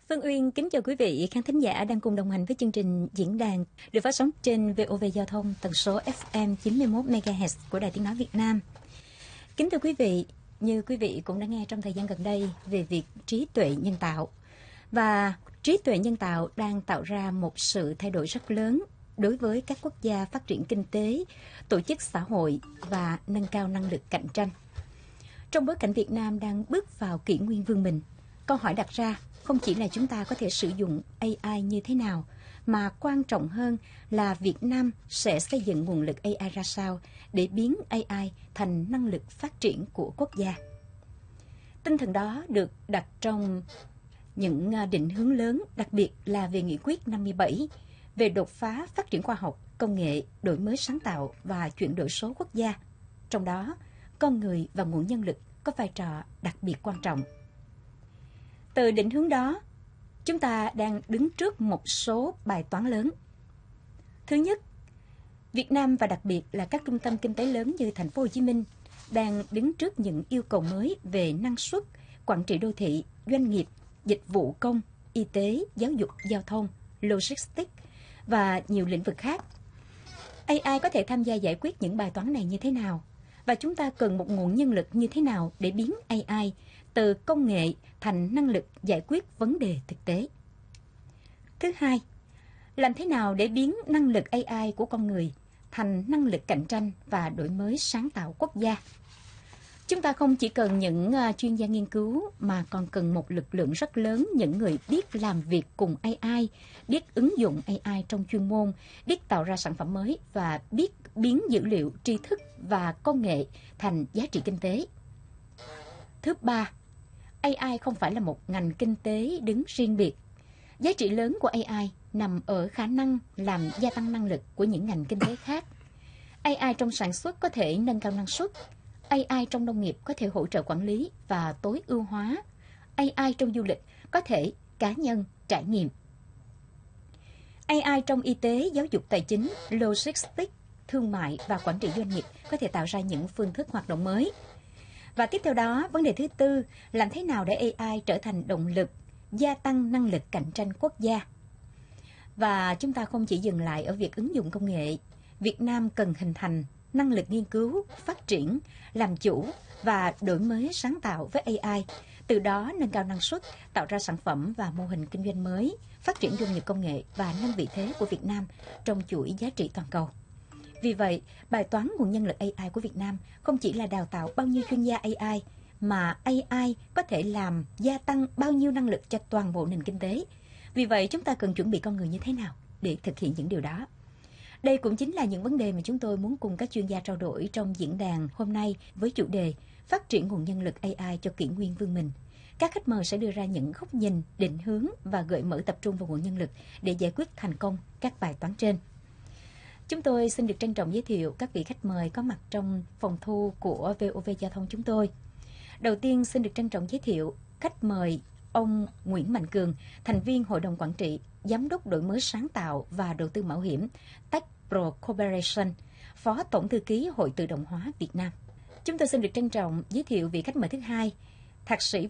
Phương Uyên kính chào quý vị khán thính giả đang cùng đồng hành với chương trình diễn đàn được phát sóng trên VOV Giao thông tần số FM 91 MHz của Đài Tiếng nói Việt Nam. Kính thưa quý vị, như quý vị cũng đã nghe trong thời gian gần đây về việc trí tuệ nhân tạo, và trí tuệ nhân tạo đang tạo ra một sự thay đổi rất lớn đối với các quốc gia phát triển kinh tế, tổ chức xã hội và nâng cao năng lực cạnh tranh. Trong bối cảnh Việt Nam đang bước vào kỷ nguyên vương mình, câu hỏi đặt ra không chỉ là chúng ta có thể sử dụng AI như thế nào, mà quan trọng hơn là Việt Nam sẽ xây dựng nguồn lực AI ra sao để biến AI thành năng lực phát triển của quốc gia. Tinh thần đó được đặt trong những định hướng lớn, đặc biệt là về Nghị quyết 57 về đột phá phát triển khoa học, công nghệ, đổi mới sáng tạo và chuyển đổi số quốc gia. Trong đó, con người và nguồn nhân lực có vai trò đặc biệt quan trọng. Từ định hướng đó, chúng ta đang đứng trước một số bài toán lớn. Thứ nhất, Việt Nam và đặc biệt là các trung tâm kinh tế lớn như thành phố Hồ Chí Minh đang đứng trước những yêu cầu mới về năng suất, quản trị đô thị, doanh nghiệp, dịch vụ công, y tế, giáo dục, giao thông, logistics và nhiều lĩnh vực khác. AI có thể tham gia giải quyết những bài toán này như thế nào? Và chúng ta cần một nguồn nhân lực như thế nào để biến AI từ công nghệ thành năng lực giải quyết vấn đề thực tế? Thứ hai, làm thế nào để biến năng lực AI của con người thành năng lực cạnh tranh và đổi mới sáng tạo quốc gia? Chúng ta không chỉ cần những chuyên gia nghiên cứu mà còn cần một lực lượng rất lớn những người biết làm việc cùng AI, biết ứng dụng AI trong chuyên môn, biết tạo ra sản phẩm mới và biết biến dữ liệu, tri thức và công nghệ thành giá trị kinh tế. Thứ ba, AI không phải là một ngành kinh tế đứng riêng biệt. Giá trị lớn của AI nằm ở khả năng làm gia tăng năng lực của những ngành kinh tế khác. AI trong sản xuất có thể nâng cao năng suất. AI trong nông nghiệp có thể hỗ trợ quản lý và tối ưu hóa. AI trong du lịch có thể cá nhân trải nghiệm. AI trong y tế, giáo dục, tài chính, logistics, thương mại và quản trị doanh nghiệp có thể tạo ra những phương thức hoạt động mới. Và tiếp theo đó, vấn đề thứ tư, làm thế nào để AI trở thành động lực, gia tăng năng lực cạnh tranh quốc gia? Và chúng ta không chỉ dừng lại ở việc ứng dụng công nghệ. Việt Nam cần hình thành năng lực nghiên cứu, phát triển, làm chủ và đổi mới sáng tạo với AI, từ đó nâng cao năng suất, tạo ra sản phẩm và mô hình kinh doanh mới, phát triển doanh nghiệp công nghệ và nâng vị thế của Việt Nam trong chuỗi giá trị toàn cầu. Vì vậy, bài toán nguồn nhân lực AI của Việt Nam không chỉ là đào tạo bao nhiêu chuyên gia AI, mà AI có thể làm gia tăng bao nhiêu năng lực cho toàn bộ nền kinh tế. Vì vậy, chúng ta cần chuẩn bị con người như thế nào để thực hiện những điều đó? Đây cũng chính là những vấn đề mà chúng tôi muốn cùng các chuyên gia trao đổi trong diễn đàn hôm nay với chủ đề Phát triển nguồn nhân lực AI cho kỷ nguyên vương mình. Các khách mời sẽ đưa ra những góc nhìn, định hướng và gợi mở tập trung vào nguồn nhân lực để giải quyết thành công các bài toán trên. Chúng tôi xin được trân trọng giới thiệu các vị khách mời có mặt trong phòng thu của VOV Giao thông chúng tôi. Đầu tiên xin được trân trọng giới thiệu khách mời ông Nguyễn Mạnh Cường, thành viên Hội đồng Quản trị, Giám đốc đổi mới sáng tạo và đầu tư mạo hiểm TechPro Corporation, Phó Tổng thư ký Hội tự động hóa Việt Nam. Chúng tôi xin được trân trọng giới thiệu vị khách mời thứ hai, Thạc sĩ